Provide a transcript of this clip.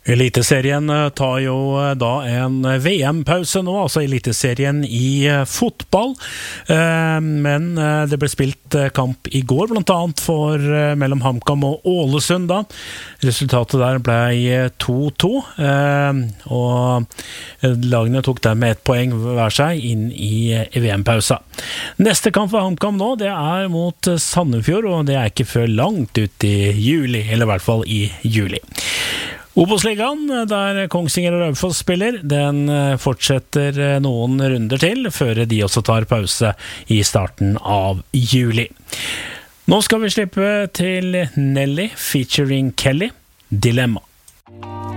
Eliteserien tar jo da en VM-pause nå, altså Eliteserien i fotball, men det ble spilt kamp i går blant annet mellom HamKam og Ålesund da. Resultatet der ble 2-2, og lagene tok der med 1 poeng hver seg inn i VM-pausa. Neste kamp for HamKam nå, det mot Sandefjord, og det ikke før langt ut i juli, eller i hvert fall i juli. Obos-ligaen, der Kongsvinger og Raufoss spiller, den fortsetter noen runder til, før de også tar pause i starten av juli. Nå skal vi slippe til Nelly featuring Kelly, Dilemma.